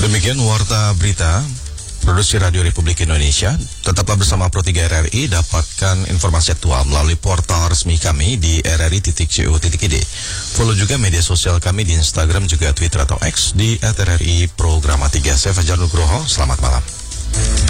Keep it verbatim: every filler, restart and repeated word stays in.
Demikian Warta Berita Produksi Radio Republik Indonesia. Tetaplah bersama Pro tiga R R I. Dapatkan informasi aktual melalui portal resmi kami di r r i titik co titik i d. Follow juga media sosial kami di Instagram, juga Twitter atau X di at r r i programa tiga. Saya Fajar Nugroho, selamat malam.